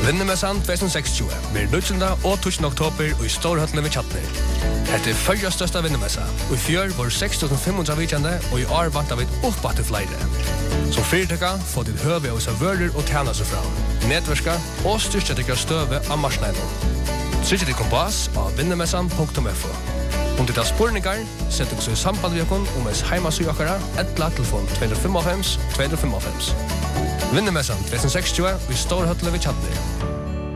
Vinnemessan 2060 blir 19. og 20. oktober i Storhøtlen ved Kjatner. Dette følger største vinnemessa, og i fjør var 6.500 vidkjende, og i år vant vi opp til flere. Som fyrtøkka får ditt høve av servører og tjenester fra, nedverska og styrkjetikker støve av marsneiden. Trykk ditt kompass av vinnemessan.fo. Om det er spurningar, sett dere så i samband med dere om ens heimasøkere, telefon 255 255. Vinnemessan 2060 i Storhøtlen ved Kjatner.